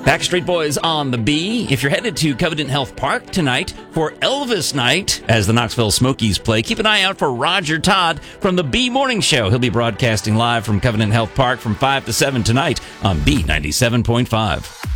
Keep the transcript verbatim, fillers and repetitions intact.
Backstreet Boys on the B. If you're headed to Covenant Health Park tonight for Elvis Night, as the Knoxville Smokies play, keep an eye out for Roger Todd from the B Morning Show. He'll be broadcasting live from Covenant Health Park from five to seven tonight on B ninety-seven point five.